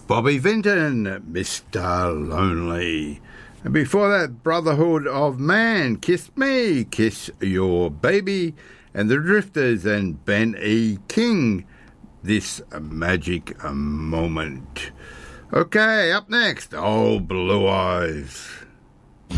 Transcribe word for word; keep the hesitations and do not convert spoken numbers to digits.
Bobby Vinton, Mister Lonely. And before that, Brotherhood of Man, Kiss Me, Kiss Your Baby, and the Drifters and Ben E. King, This Magic Moment. Okay, up next, Old Blue Eyes.